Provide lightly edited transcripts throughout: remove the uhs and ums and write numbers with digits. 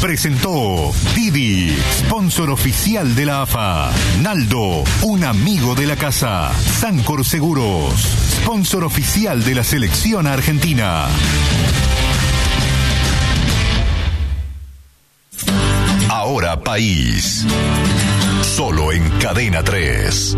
presentó Didi, sponsor oficial de la AFA. Naldo, un amigo de la casa. Sancor Seguros, sponsor oficial de la selección argentina. Ahora País. Solo en Cadena 3.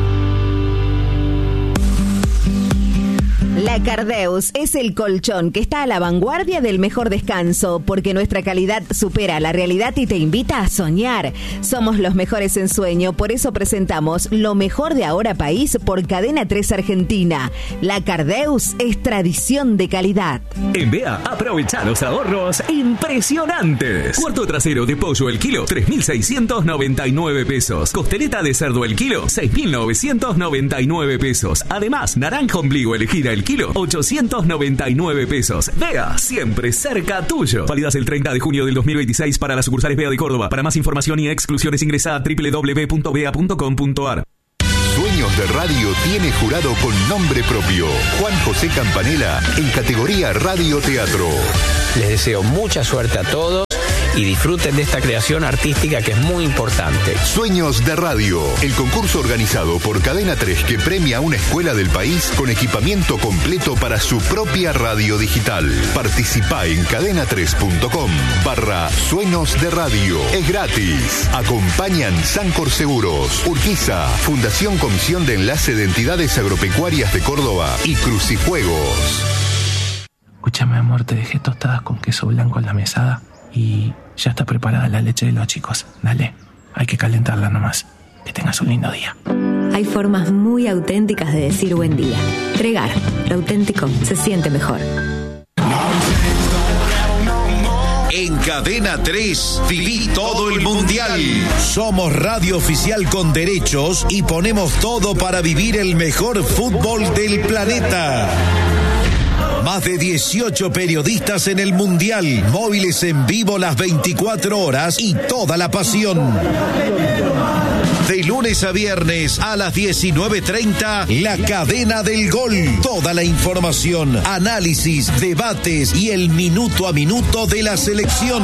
La Cardeus es el colchón que está a la vanguardia del mejor descanso, porque nuestra calidad supera la realidad y te invita a soñar. Somos los mejores en sueño, por eso presentamos lo mejor de Ahora País por Cadena 3 Argentina. La Cardeus es tradición de calidad. En BEA, aprovecha los ahorros impresionantes. Cuarto trasero de pollo el kilo, 3.699 pesos. Costeleta de cerdo el kilo, 6.999 pesos. Además, naranja ombligo elegida el kilo, 899 pesos. BEA, siempre cerca tuyo. Válidas el 30 de junio del 2026 para las sucursales BEA de Córdoba. Para más información y exclusiones ingresa a www.bea.com.ar. Sueños de Radio tiene jurado con nombre propio. Juan José Campanella en categoría Radio Teatro. Les deseo mucha suerte a todos y disfruten de esta creación artística que es muy importante. Sueños de Radio, el concurso organizado por Cadena 3 que premia a una escuela del país con equipamiento completo para su propia radio digital. Participa en cadena3.com/Sueños de Radio. Es gratis. Acompañan Sancor Seguros, Urquiza, Fundación Comisión de Enlace de Entidades Agropecuarias de Córdoba y Crucijuegos. Escúchame, amor, te dejé tostadas con queso blanco en la mesada y ya está preparada la leche de los chicos. Dale, hay que calentarla nomás. Que tengas un lindo día. Hay formas muy auténticas de decir buen día. Regar, lo auténtico se siente mejor. En Cadena 3, viví todo el mundial. Somos radio oficial con derechos y ponemos todo para vivir el mejor fútbol del planeta. Más de 18 periodistas en el Mundial, móviles en vivo las 24 horas y toda la pasión. De lunes a viernes a las 19:30, La Cadena del Gol. Toda la información, análisis, debates y el minuto a minuto de la selección.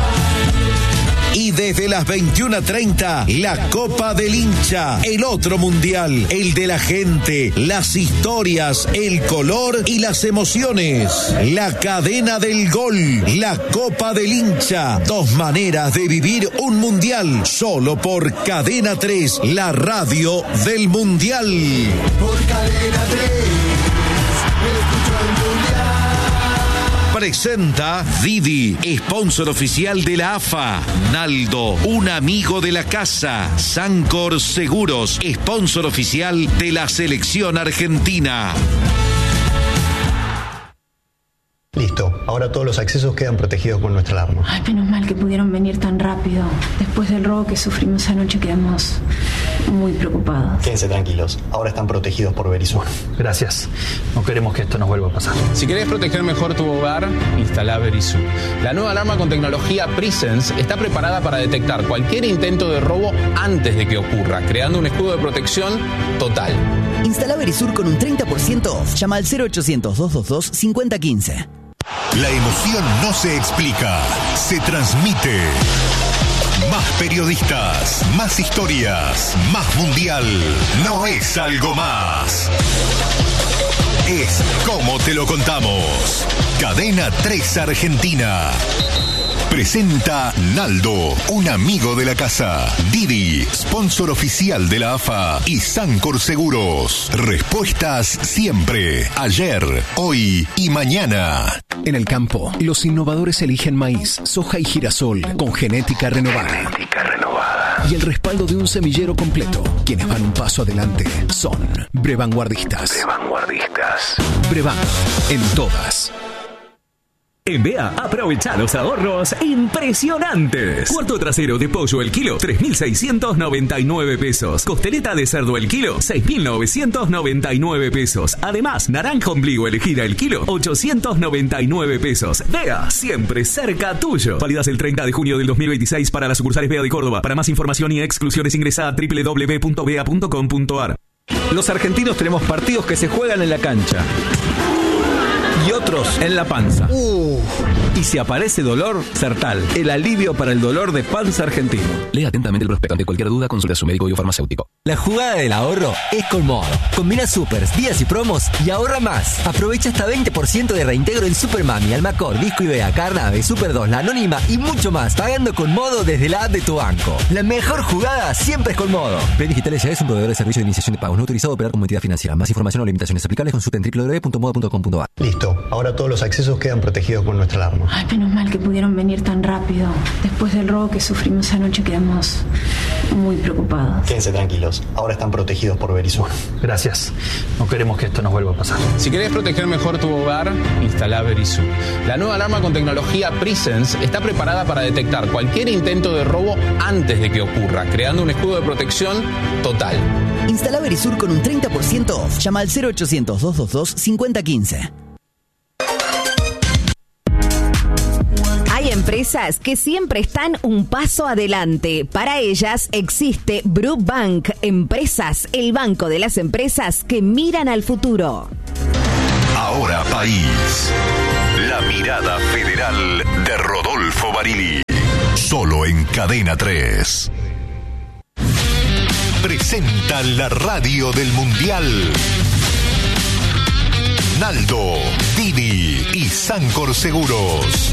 Y desde las 21:30, la Copa del Hincha, el otro mundial, el de la gente, las historias, el color y las emociones. La Cadena del Gol, la Copa del Hincha, 2 maneras de vivir un mundial, solo por Cadena 3, la radio del mundial. Por Cadena 3, escucho el mundial. Presenta Didi, sponsor oficial de la AFA. Naldo, un amigo de la casa. Sancor Seguros, sponsor oficial de la selección argentina. Listo, ahora todos los accesos quedan protegidos con nuestra alarma. Ay, menos mal que pudieron venir tan rápido. Después del robo que sufrimos anoche quedamos muy preocupados. Quédense tranquilos, ahora están protegidos por Verisur. Gracias. No queremos que esto nos vuelva a pasar. Si querés proteger mejor tu hogar, instala Verisur. La nueva alarma con tecnología Presence está preparada para detectar cualquier intento de robo antes de que ocurra, creando un escudo de protección total. Instala Verisur con un 30% off. Llama al 0800-222-5015. La emoción no se explica, se transmite. Más periodistas, más historias, más mundial. No es algo más. Es como te lo contamos. Cadena 3 Argentina. Presenta Naldo, un amigo de la casa. Didi, sponsor oficial de la AFA. Y Sancor Seguros. Respuestas siempre. Ayer, hoy y mañana. En el campo, los innovadores eligen maíz, soja y girasol con genética renovada. Y el respaldo de un semillero completo. Quienes van un paso adelante son Brevanguardistas. Brevan, en todas. En BEA, aprovecha los ahorros impresionantes. Cuarto trasero de pollo el kilo, 3.699 pesos. Costeleta de cerdo el kilo, 6.999 pesos. Además, naranja ombligo elegida el kilo, 899 pesos. BEA, siempre cerca tuyo. Válidas el 30 de junio del 2026 para las sucursales BEA de Córdoba. Para más información y exclusiones ingresa a www.bea.com.ar. Los argentinos tenemos partidos que se juegan en la cancha. y otros en la panza. Y si aparece dolor, Sertal, el alivio para el dolor de panza argentino. Lea atentamente el prospecto. Ante cualquier duda, consulte a su médico o farmacéutico. La jugada del ahorro es con Modo. Combina supers, días y promos y ahorra más. Aprovecha hasta 20% de reintegro en Supermami, Almacor, Disco Idea, Carnave, Super 2, La Anónima y mucho más. Pagando con Modo desde la app de tu banco. La mejor jugada siempre es con Modo. Play Digital S.A. es un proveedor de servicio de iniciación de pagos no autorizado a operar como entidad financiera. Más información o limitaciones aplicables consulta en www.modo.com.ar. Listo. Ahora todos los accesos quedan protegidos con nuestra alarma. Ay, menos mal que pudieron venir tan rápido. Después del robo que sufrimos anoche quedamos muy preocupados. Quédense tranquilos. Ahora están protegidos por Verisur. Gracias. No queremos que esto nos vuelva a pasar. Si querés proteger mejor tu hogar, instalá Verisur. La nueva alarma con tecnología Presence está preparada para detectar cualquier intento de robo antes de que ocurra, creando un escudo de protección total. Instala Verisur con un 30% off. Llama al 0800-222-5015. Hay empresas que siempre están un paso adelante. Para ellas existe Brubank Empresas, el banco de las empresas que miran al futuro. Ahora País. La mirada federal de Rodolfo Barili. Solo en Cadena 3. Presenta la radio del Mundial. Naldo, Dini y Sancor Seguros.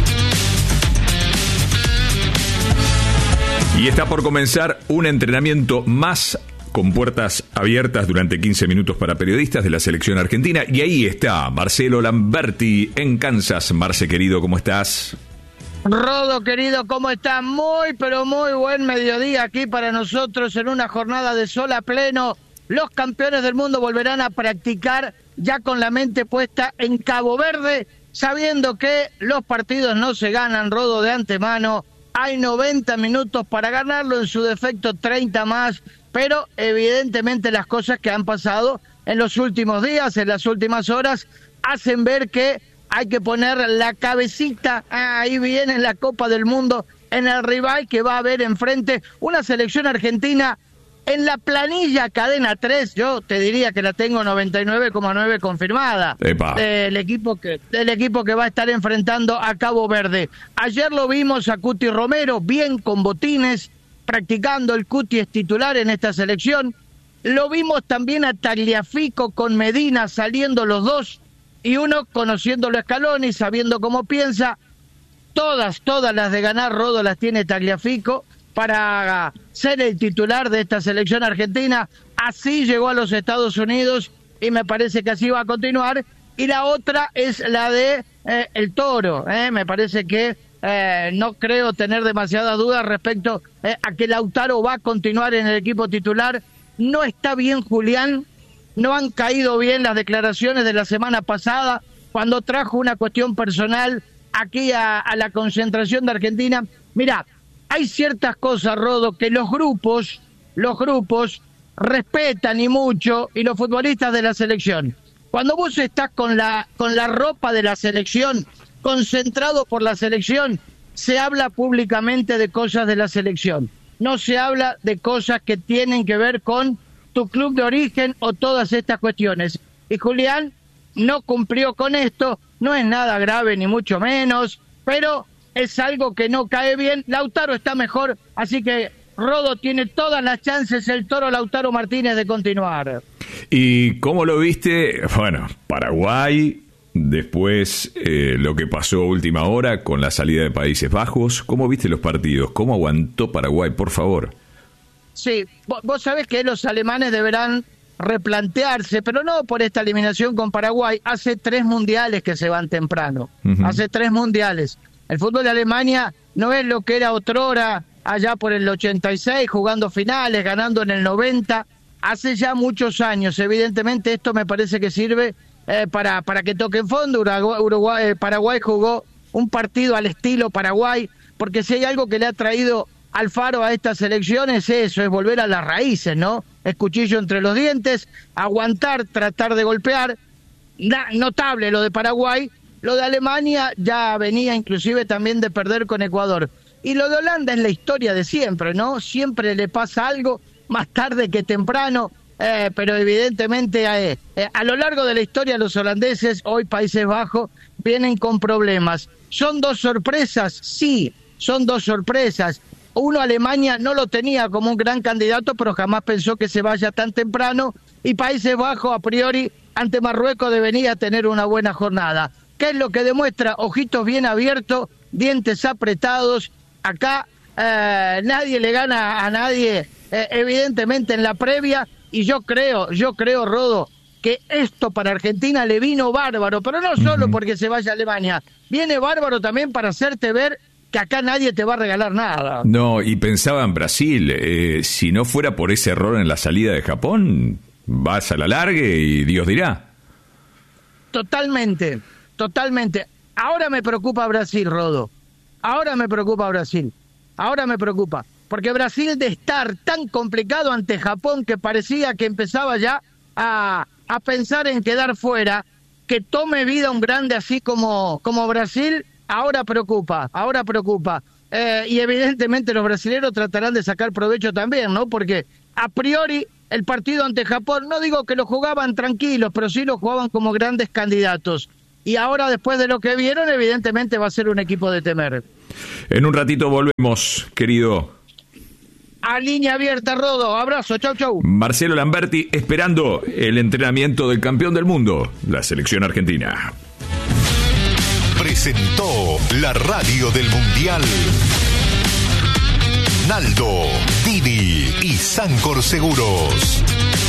Y está por comenzar un entrenamiento más con puertas abiertas durante 15 minutos para periodistas de la selección argentina. Y ahí está Marcelo Lamberti en Kansas. Marce, querido, ¿cómo estás? Rodo, querido, ¿cómo estás? Muy, pero muy buen mediodía aquí para nosotros en una jornada de sol a pleno. Los campeones del mundo volverán a practicar ya con la mente puesta en Cabo Verde, sabiendo que los partidos no se ganan, Rodo, de antemano. Hay 90 minutos para ganarlo, en su defecto 30 más, pero evidentemente las cosas que han pasado en los últimos días, en las últimas horas, hacen ver que hay que poner la cabecita, ahí viene la Copa del Mundo, en el rival que va a haber enfrente una selección argentina. En la planilla Cadena 3, yo te diría que la tengo 99,9 confirmada. Del equipo que va a estar enfrentando a Cabo Verde. Ayer lo vimos a Cuti Romero, bien con botines, practicando. El Cuti es titular en esta selección. Lo vimos también a Tagliafico con Medina, saliendo los dos, y uno conociéndolo a Scaloni, sabiendo cómo piensa. Todas las de ganar, Rodo, las tiene Tagliafico para ser el titular de esta selección argentina. Así llegó a los Estados Unidos y me parece que así va a continuar. Y la otra es la de el Toro. Me parece que no creo tener demasiadas dudas respecto a que Lautaro va a continuar en el equipo titular. No está bien Julián, no han caído bien las declaraciones de la semana pasada cuando trajo una cuestión personal aquí a la concentración de Argentina. Mirá, hay ciertas cosas, Rodo, que los grupos respetan y mucho, y los futbolistas de la selección. Cuando vos estás con la ropa de la selección, concentrado por la selección, se habla públicamente de cosas de la selección. No se habla de cosas que tienen que ver con tu club de origen o todas estas cuestiones. Y Julián no cumplió con esto, no es nada grave ni mucho menos, pero es algo que no cae bien. Lautaro está mejor, así que Rodo tiene todas las chances, el Toro Lautaro Martínez, de continuar. ¿Y cómo lo viste? Bueno, Paraguay, después lo que pasó a última hora con la salida de Países Bajos. ¿Cómo viste los partidos? ¿Cómo aguantó Paraguay, por favor? Sí, vos sabés que los alemanes deberán replantearse, pero no por esta eliminación con Paraguay. Hace 3 mundiales que se van temprano. Hace 3 mundiales. El fútbol de Alemania no es lo que era otrora, allá por el 86, jugando finales, ganando en el 90. Hace ya muchos años. Evidentemente esto me parece que sirve para que toquen fondo. Paraguay jugó un partido al estilo Paraguay, porque si hay algo que le ha traído Alfaro a esta selección es eso, es volver a las raíces, ¿no? Es cuchillo entre los dientes, aguantar, tratar de golpear. Notable lo de Paraguay. Lo de Alemania ya venía inclusive también de perder con Ecuador. Y lo de Holanda es la historia de siempre, ¿no? Siempre le pasa algo, más tarde que temprano, pero evidentemente a lo largo de la historia los holandeses, hoy Países Bajos, vienen con problemas. ¿Son dos sorpresas? Sí, son dos sorpresas. Uno, Alemania, no lo tenía como un gran candidato, pero jamás pensó que se vaya tan temprano. Y Países Bajos, a priori, ante Marruecos debería tener una buena jornada. ¿Qué es lo que demuestra? Ojitos bien abiertos, dientes apretados. Acá nadie le gana a nadie, evidentemente en la previa. Y yo creo, Rodo, que esto para Argentina le vino bárbaro, pero no solo porque se vaya a Alemania, viene bárbaro también para hacerte ver que acá nadie te va a regalar nada. No, y pensaba en Brasil, si no fuera por ese error en la salida de Japón, vas a la largue y Dios dirá. Totalmente. Ahora me preocupa Brasil, Rodo. Ahora me preocupa. Porque Brasil, de estar tan complicado ante Japón, que parecía que empezaba ya a pensar en quedar fuera, que tome vida un grande así como Brasil, ahora preocupa. Y evidentemente los brasileños tratarán de sacar provecho también, ¿no? Porque a priori el partido ante Japón, no digo que lo jugaban tranquilos, pero sí lo jugaban como grandes candidatos. Y ahora, después de lo que vieron, evidentemente va a ser un equipo de temer. En un ratito volvemos, querido. A línea abierta, Rodo. Abrazo, chau. Marcelo Lamberti esperando el entrenamiento del campeón del mundo, la selección argentina. Presentó la radio del Mundial Naldo, Dini y Sancor Seguros.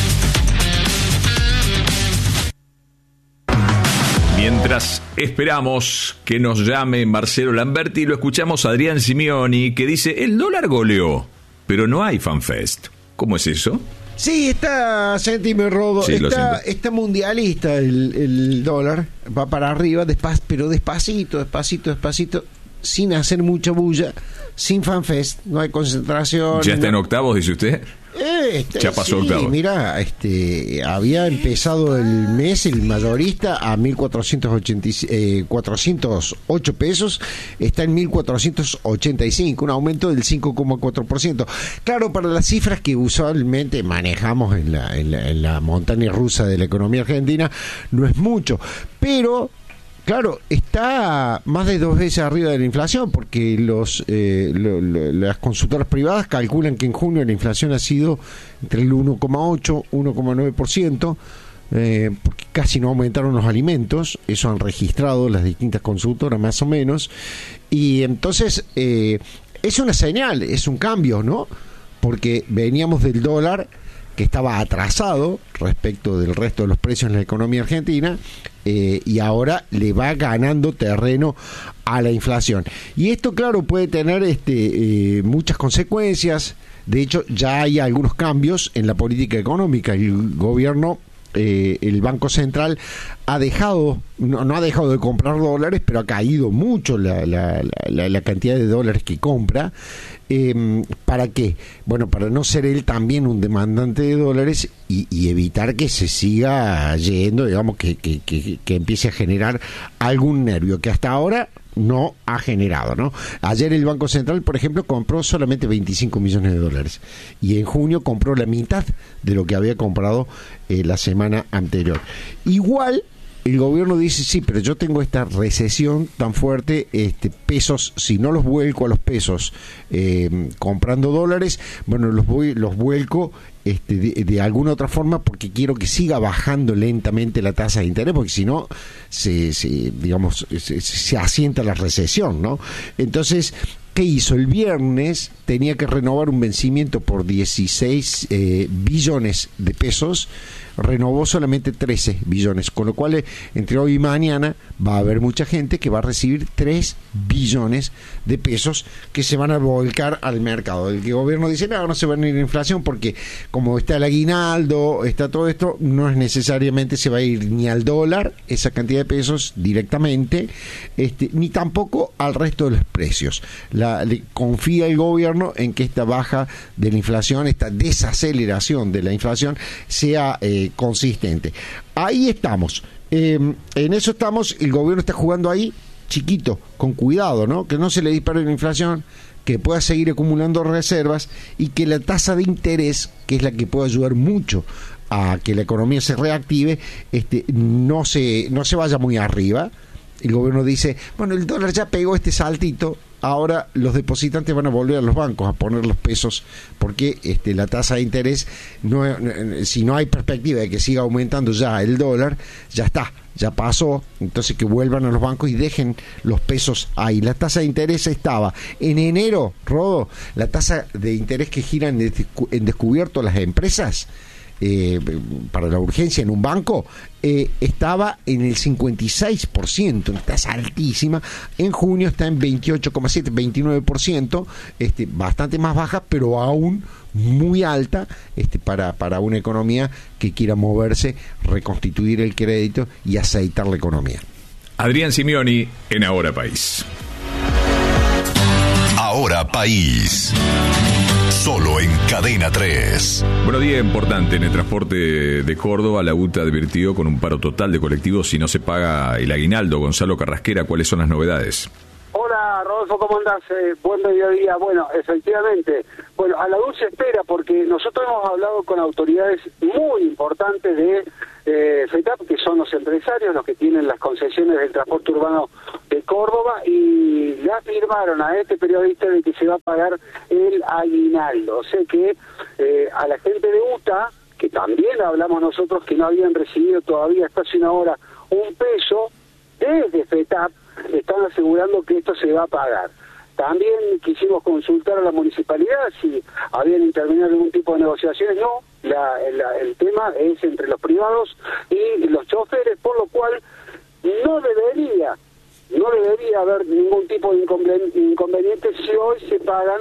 Mientras esperamos que nos llame Marcelo Lamberti, lo escuchamos a Adrián Simeoni, que dice: el dólar goleó, pero no hay FanFest. ¿Cómo es eso? Sí, está, sentime, Rodo, sí, está mundialista el dólar, va para arriba, pero despacito, sin hacer mucha bulla, sin FanFest, no hay concentración. ¿Ya está en octavos, dice usted? Ya pasó octavos. Mira, había empezado el mes el mayorista a 408 pesos, está en 1485, un aumento del 5,4%. Claro, para las cifras que usualmente manejamos en la montaña rusa de la economía argentina, no es mucho, pero claro, está más de 2 veces arriba de la inflación, porque las consultoras privadas calculan que en junio la inflación ha sido entre el 1,8 y 1,9%, porque casi no aumentaron los alimentos. Eso han registrado las distintas consultoras más o menos, y entonces es una señal, es un cambio, ¿no? Porque veníamos del dólar, que estaba atrasado respecto del resto de los precios en la economía argentina, y ahora le va ganando terreno a la inflación. Y esto, claro, puede tener muchas consecuencias. De hecho, ya hay algunos cambios en la política económica. El gobierno, el Banco Central ha dejado, no ha dejado de comprar dólares, pero ha caído mucho la cantidad de dólares que compra. ¿Para qué? Bueno, para no ser él también un demandante de dólares y evitar que se siga yendo, digamos, que empiece a generar algún nervio que hasta ahora no ha generado, ¿no? Ayer el Banco Central, por ejemplo, compró solamente 25 millones de dólares y en junio compró la mitad de lo que había comprado la semana anterior. Igual el gobierno dice: sí, pero yo tengo esta recesión tan fuerte, pesos, si no los vuelco a los pesos comprando dólares, bueno, los vuelco de alguna otra forma, porque quiero que siga bajando lentamente la tasa de interés, porque si no se asienta la recesión, ¿no? Entonces, ¿qué hizo? El viernes tenía que renovar un vencimiento por 16 billones de pesos, renovó solamente 13 billones, con lo cual entre hoy y mañana va a haber mucha gente que va a recibir 3 billones de pesos que se van a volcar al mercado. El gobierno dice: no se va a ir la inflación, porque como está el aguinaldo, está todo esto, no es necesariamente se va a ir ni al dólar esa cantidad de pesos directamente, ni tampoco al resto de los precios. Confía el gobierno en que esta baja de la inflación, esta desaceleración de la inflación sea consistente. Ahí estamos, en eso estamos. El gobierno está jugando ahí chiquito, con cuidado, ¿no? Que no se le dispare la inflación, que pueda seguir acumulando reservas y que la tasa de interés, que es la que puede ayudar mucho a que la economía se reactive, no se vaya muy arriba. el gobierno dice, bueno, el dólar ya pegó este saltito, ahora los depositantes van a volver a los bancos a poner los pesos, porque la tasa de interés, si no hay perspectiva de que siga aumentando ya el dólar, ya está, ya pasó, entonces que vuelvan a los bancos y dejen los pesos ahí. La tasa de interés estaba en enero, Rodo, la tasa de interés que giran en descubierto las empresas, para la urgencia en un banco, estaba en el 56%, una tasa altísima. En junio está en 28,7, 29%, bastante más baja, pero aún muy alta para una economía que quiera moverse, reconstituir el crédito y aceitar la economía. Adrián Simioni en Ahora País. Ahora País. Solo en Cadena 3. Bueno, día importante en el transporte de Córdoba. La UTA advirtió con un paro total de colectivos si no se paga el aguinaldo. Gonzalo Carrasquera, ¿cuáles son las novedades? Hola, Rodolfo, ¿cómo andás? Buen mediodía. Bueno, efectivamente, a la dulce espera, porque nosotros hemos hablado con autoridades muy importantes de FETAP, que son los empresarios, los que tienen las concesiones del transporte urbano de Córdoba, y le afirmaron a este periodista de que se va a pagar el aguinaldo. O sea que a la gente de UTA, que también hablamos nosotros que no habían recibido todavía hasta hace una hora un peso, desde FETAP están asegurando que esto se va a pagar. También quisimos consultar a la municipalidad si habían intervenido algún tipo de negociaciones. No, el tema es entre los privados y los choferes, por lo cual no debería haber ningún tipo de inconveniente si hoy se pagan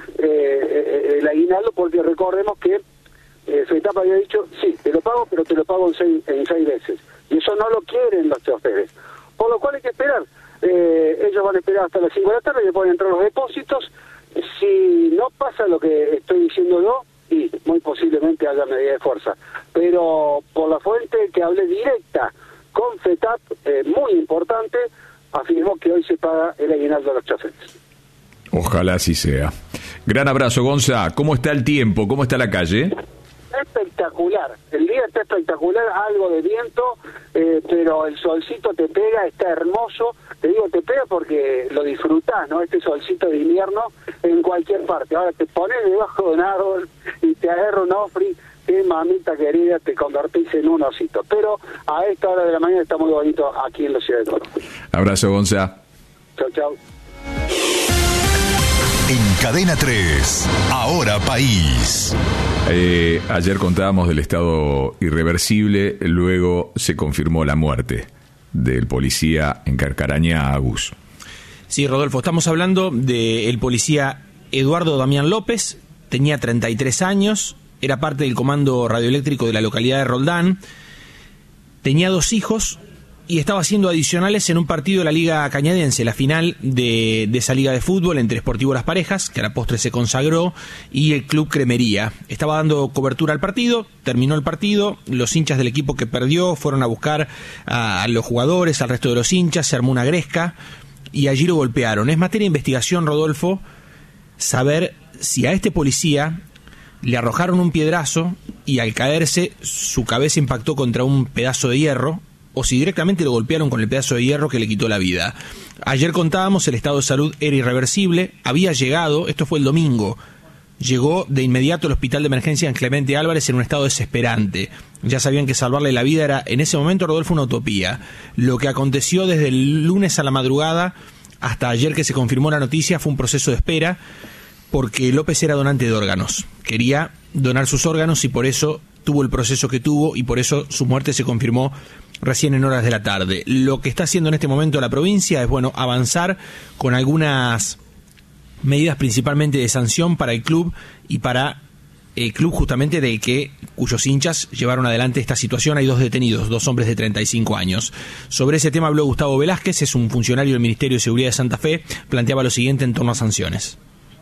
el aguinaldo, porque recordemos que FETAP había dicho, sí, te lo pago, pero te lo pago en seis veces. Y eso no lo quieren los choferes. Por lo cual hay que esperar. Ellos van a esperar hasta las 5 de la tarde y después entrar los depósitos. Si no pasa lo que estoy diciendo yo, y muy posiblemente haya medida de fuerza. Pero por la fuente que hablé directa con FETAP, muy importante, afirmó que hoy se paga el aguinaldo a los choferes. Ojalá así sea. Gran abrazo, Gonza. ¿Cómo está el tiempo? ¿Cómo está la calle? Espectacular, el día está espectacular, algo de viento, pero el solcito te pega, está hermoso. Te digo te pega porque lo disfrutás, ¿no? Este solcito de invierno en cualquier parte. Ahora te pones debajo de un árbol y te agarra un ofri, que mamita querida, te convertís en un osito. Pero a esta hora de la mañana está muy bonito aquí en la ciudad de Córdoba. Abrazo, Gonza. Chau, chau. En Cadena 3, Ahora País. Ayer contábamos del estado irreversible, luego se confirmó la muerte del policía en Carcarañá, Agus. Sí, Rodolfo, estamos hablando del policía Eduardo Damián López, tenía 33 años, era parte del comando radioeléctrico de la localidad de Roldán, tenía 2 hijos y estaba haciendo adicionales en un partido de la Liga Cañadense, la final de esa liga de fútbol entre Sportivo Las Parejas, que a la postre se consagró, y el Club Cremería. Estaba dando cobertura al partido, terminó el partido, los hinchas del equipo que perdió fueron a buscar a los jugadores, al resto de los hinchas, se armó una gresca y allí lo golpearon. Es materia de investigación, Rodolfo, saber si a este policía le arrojaron un piedrazo y al caerse su cabeza impactó contra un pedazo de hierro, o si directamente lo golpearon con el pedazo de hierro que le quitó la vida. Ayer contábamos, el estado de salud era irreversible, había llegado, esto fue el domingo, llegó de inmediato al hospital de emergencia en Clemente Álvarez en un estado desesperante. Ya sabían que salvarle la vida era, en ese momento, Rodolfo, una utopía. Lo que aconteció desde el lunes a la madrugada hasta ayer que se confirmó la noticia fue un proceso de espera, porque López era donante de órganos. Quería donar sus órganos y por eso tuvo el proceso que tuvo y por eso su muerte se confirmó recién en horas de la tarde. Lo que está haciendo en este momento la provincia es, avanzar con algunas medidas principalmente de sanción para el club y para el club justamente cuyos hinchas llevaron adelante esta situación. Hay 2 detenidos, 2 hombres de 35 años. Sobre ese tema habló Gustavo Velázquez, es un funcionario del Ministerio de Seguridad de Santa Fe, planteaba lo siguiente en torno a sanciones.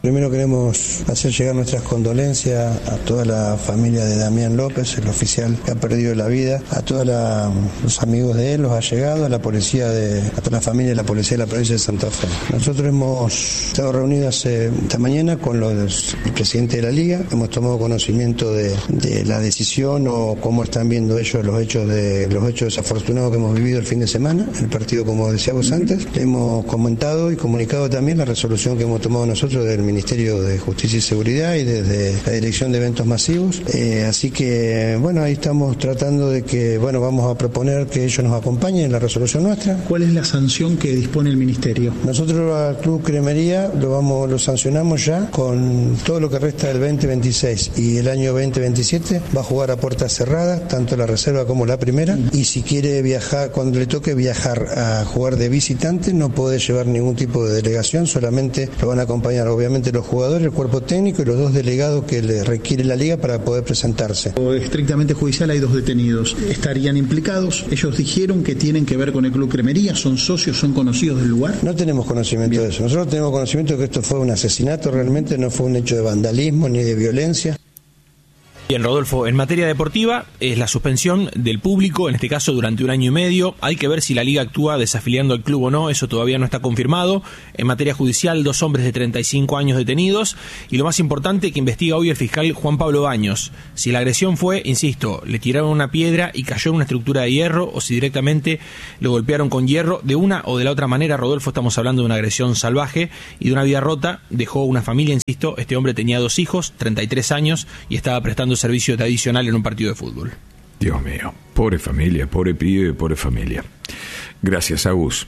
Primero queremos hacer llegar nuestras condolencias a toda la familia de Damián López, el oficial que ha perdido la vida, a todos los amigos de él, los allegados, a la policía, a toda la familia de la policía de la provincia de Santa Fe. Nosotros hemos estado reunidos esta mañana con el presidente de la Liga, hemos tomado conocimiento de la decisión o cómo están viendo ellos los hechos desafortunados que hemos vivido el fin de semana, el partido como decíamos antes. Hemos comentado y comunicado también la resolución que hemos tomado nosotros del Ministerio de Justicia y Seguridad y desde la Dirección de Eventos Masivos. Así que, bueno, ahí estamos tratando de que, bueno, vamos a proponer que ellos nos acompañen en la resolución nuestra. ¿Cuál es la sanción que dispone el Ministerio? Nosotros al Club Cremería lo sancionamos ya con todo lo que resta del 2026 y el año 2027 va a jugar a puertas cerradas, tanto la reserva como la primera, y si quiere viajar, cuando le toque viajar a jugar de visitante, no puede llevar ningún tipo de delegación, solamente lo van a acompañar obviamente los jugadores, el cuerpo técnico y los 2 delegados que le requiere la Liga para poder presentarse. Estrictamente judicial hay 2 detenidos. ¿Estarían implicados? Ellos dijeron que tienen que ver con el Club Cremería, ¿son socios, son conocidos del lugar? No tenemos conocimiento de eso. Nosotros tenemos conocimiento de que esto fue un asesinato, realmente no fue un hecho de vandalismo ni de violencia. Bien, Rodolfo, en materia deportiva es la suspensión del público, en este caso durante 1 año y medio. Hay que ver si la Liga actúa desafiliando al club o no, eso todavía no está confirmado. En materia judicial, 2 hombres de 35 años detenidos. Y lo más importante, que investiga hoy el fiscal Juan Pablo Baños. Si la agresión fue, insisto, le tiraron una piedra y cayó en una estructura de hierro, o si directamente lo golpearon con hierro. De una o de la otra manera, Rodolfo, estamos hablando de una agresión salvaje y de una vida rota. Dejó una familia, insisto, este hombre tenía 2 hijos, 33 años, y estaba prestando servicio adicional en un partido de fútbol. Dios mío, pobre familia, pobre pibe, pobre familia. Gracias, Agus.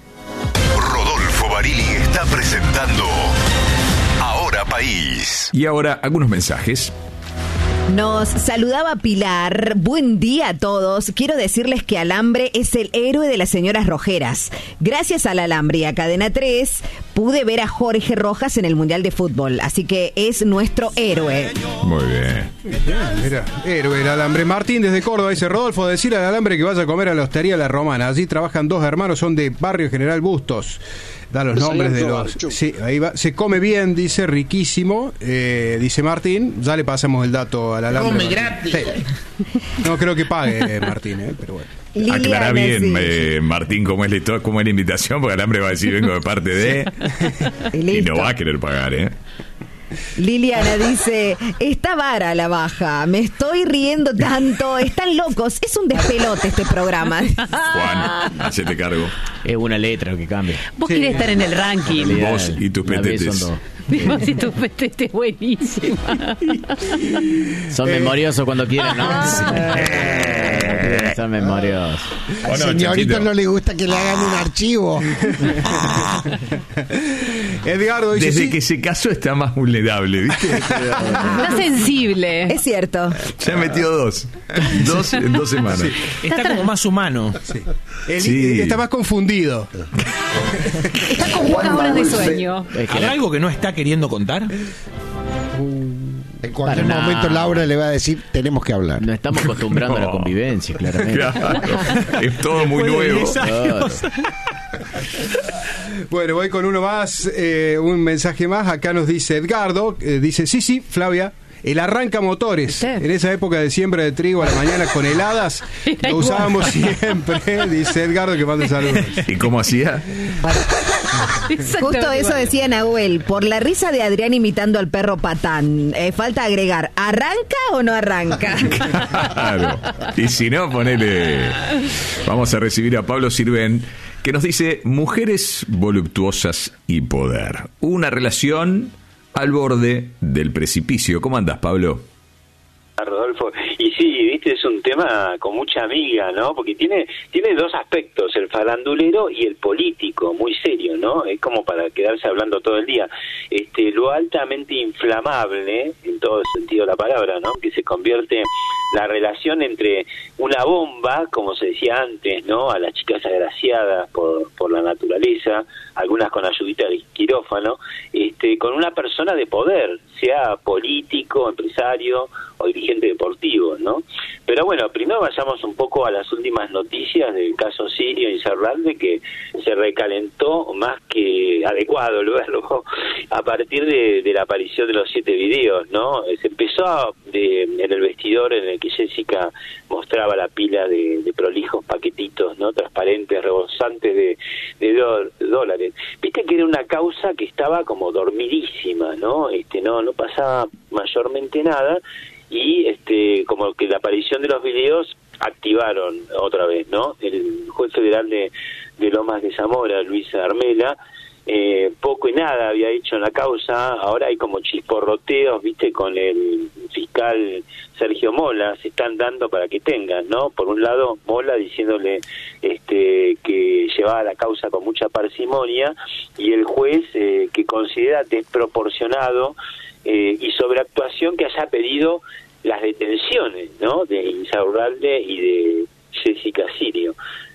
Rodolfo Barili está presentando Ahora País. Y ahora algunos mensajes. Nos saludaba Pilar. Buen día a todos. Quiero decirles que Alambre es el héroe de las señoras rojeras. Gracias al Alambre y a Cadena 3 pude ver a Jorge Rojas en el Mundial de Fútbol. Así que es nuestro héroe. Muy bien. Mira, héroe el Alambre. Martín desde Córdoba dice: Rodolfo, decir al Alambre que vaya a comer a la Hostería La Romana. Allí trabajan 2 hermanos, son de Barrio General Bustos. Da los nombres de los... Sí, ahí va. Se come bien, dice, riquísimo, dice Martín. Ya le pasamos el dato al Alambre. Come gratis. Sí. No creo que pague Martín, pero bueno. Liliana, aclará bien, sí. Martín, cómo es la invitación, porque Alambre va a decir vengo de parte de... y no va a querer pagar, Liliana dice: está vara la baja, me estoy riendo tanto, están locos, es un despelote este programa. Juan, hacete cargo. Es una letra lo que cambia. Vos querés estar en el ranking. Vos y tus petetes. Vos y tus petetes, buenísima. Son memoriosos cuando quieren, ¿no? Son memoriosos. Al señorito no le gusta que le hagan un archivo. Edgardo dice: desde que se casó está más vulnerable, ¿viste? Está sensible. Es cierto. Ya metió 2 en 2 semanas. Sí. Está como más humano. Sí. Está más confundido. Está con pocas horas de sueño. ¿Hay algo que no está queriendo contar? En cualquier momento Laura le va a decir: tenemos que hablar. No estamos acostumbrando a la convivencia, claramente. Claro. Es todo muy nuevo. Claro. Bueno, voy con uno más, un mensaje más. Acá nos dice Edgardo, dice: sí, Flavia, el arranca motores. En esa época de siembra de trigo a la mañana con heladas, lo usábamos siempre. Dice Edgardo, que manda saludos. ¿Y cómo hacía? Justo eso decía Nahuel, por la risa de Adrián imitando al perro Patán. Falta agregar: ¿arranca o no arranca? Claro. Y si no, ponele. Vamos a recibir a Pablo Sirven, que nos dice: mujeres voluptuosas y poder. Una relación al borde del precipicio. ¿Cómo andás, Pablo? Rodolfo, y sí, viste, es un tema con mucha amiga, ¿no? Porque tiene 2 aspectos, el farandulero y el político, muy serio, ¿no? Es como para quedarse hablando todo el día. Lo altamente inflamable, en todo el sentido de la palabra, ¿no? Que se convierte la relación entre una bomba, como se decía antes, ¿no? A las chicas agraciadas por la naturaleza, algunas con ayudita de quirófano, con una persona de poder, sea político, empresario o dirigente deportivo. motivos, ¿no? Pero bueno, primero vayamos un poco a las últimas noticias del caso Sirio y Insaurralde, que se recalentó más que adecuado el verbo a partir de la aparición de los 7 videos, ¿no? Se empezó en el vestidor en el que Jessica mostraba la pila de prolijos paquetitos, ¿no? Transparentes, rebosantes de dólares. Viste que era una causa que estaba como dormidísima, ¿no? No pasaba mayormente nada, y como que la aparición de los videos activaron otra vez, ¿no? El juez federal de Lomas de Zamora, Luis Armela, poco y nada había hecho en la causa. Ahora hay como chisporroteos, viste, con el fiscal Sergio Mola, se están dando para que tengan, ¿no? Por un lado, Mola diciéndole que llevaba la causa con mucha parsimonia, y el juez que considera desproporcionado y sobreactuación que haya pedido las detenciones, ¿no? De Insaurralde y de Jessica Sirio.